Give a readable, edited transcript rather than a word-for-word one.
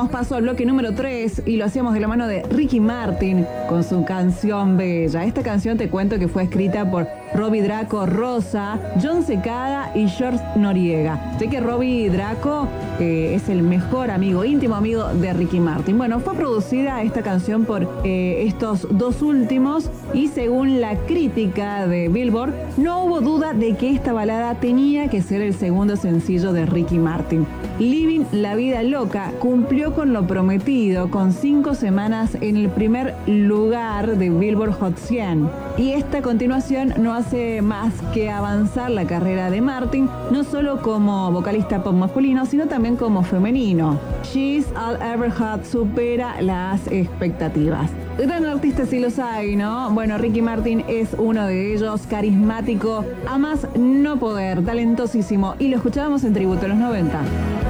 Damos paso al bloque número 3 y lo hacíamos de la mano de Ricky Martin con su canción Bella. Esta canción te cuento que fue escrita por Robbie Draco Rosa, John Secada y George Noriega. Sé que Robbie Draco es el mejor amigo, íntimo amigo de Ricky Martin. Bueno, fue producida esta canción por estos dos últimos y según la crítica de Billboard, no hubo duda de que esta balada tenía que ser el segundo sencillo de Ricky Martin. Living la Vida Loca cumplió con lo prometido, con 5 semanas en el primer lugar de Billboard Hot 100. Y esta continuación no hace más que avanzar la carrera de Martin, no solo como vocalista pop masculino, sino también como femenino. She's All Ever Had supera las expectativas. Gran artistas sí los hay, ¿no? Bueno, Ricky Martin es uno de ellos, carismático, a más no poder, talentosísimo, y lo escuchábamos en Tributo a los 90.